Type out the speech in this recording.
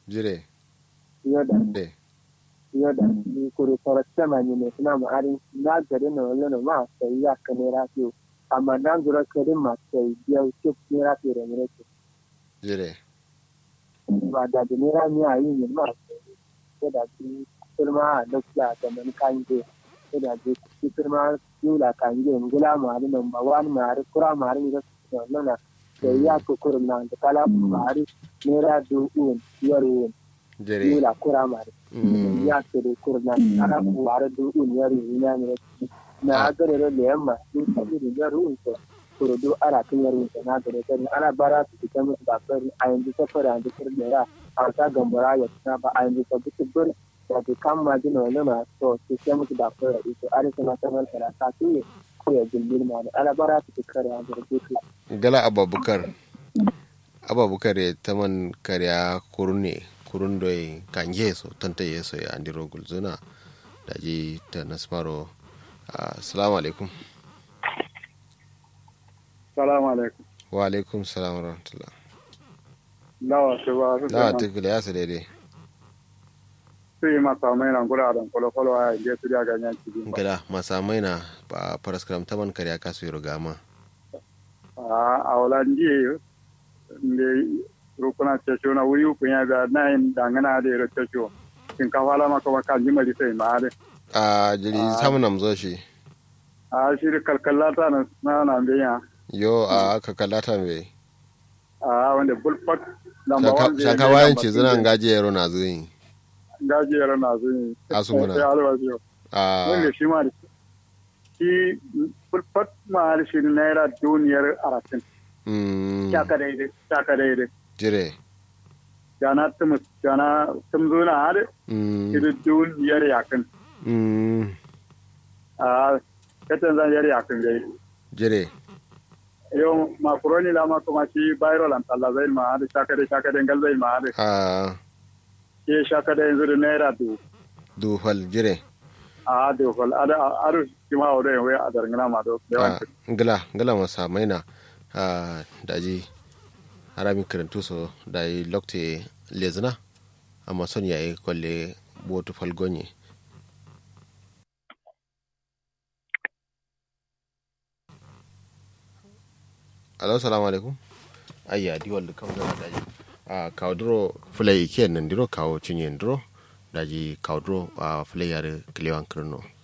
jire yoda de yoda ni kuru korosema ni ne na mari na gari no no ma sai ya kanera to amma nan zura kare ma sai biya ke kira to re ne jire ba da dinera ni ayi ne ma ko da ki firma da kula da man kan je ko da ki firma yula kan je ngula ma ni number 1 ma ri kura ma ri da no na sai ya ko kurna da kala ma ri nera du un yaro jire yula kura ma ri ya ke da kurna ana kuwara du un yaro ina ne na gare da yamma in ka ji da yaro to to do ara kan yaro na gare da ana bara su ta musu ba fari a yanzu ta fara da kurna a ta gambara ya ta ba a yanzu ta bitir da kan ma ji na na to sai musu da fara ito are kuma ta man tara ta tuye ko ya jilbil ma da ana bara su kare a gare da gala ababukar ya taman karya kurun doi kan yeso tanta yeso ya andiro gulzuna daji ta nasmaro assalamu alaikum salamu alaikum wa alaikum salam wa rahmatullah lawa ce ba su lawa tikila ya su daidai sai masamai na gura da kwalo-kwalo a yanzu su da ganyen cikin gada masamai na ba paraskram taman karya kasu yi rugama a walandi ne rukuna cece na wuyu kun ya ga na yin dangana da yaro cece kin ka wala maka ba kan jimari sai ma da a jiri samun namzo shi a shi da kalkalata na biya yo a kalkalata mai a wanda bulfat lamba wanda shaka wayan ce zunan gajiyar na zuyin gajiyar na zuyin asumuna sai alwaji wanda shi ma da shi fulfat ma shi naira duniyar aratin shaka daidai jire jana tumzuna hada idu duniyar yakin a katan zan yar yakin gai jire yau makaroni la ma kuma shi viral an talla zai ma hada shaka da gal zai ma hada ke shaka da yanzu da naira dufal jire a dufal aru kima wadda yin waya a dargina ma da yawancin ngala masa maina daji harami karantu so da yi lokte lezina amma son yayi kwalle botu falgonye alo salamu alaikum ayya di walda kan gana daji kawo duro fulai ikiyan nan diro kawo cinye diro daji kawo duro fulai yare kilewan kirno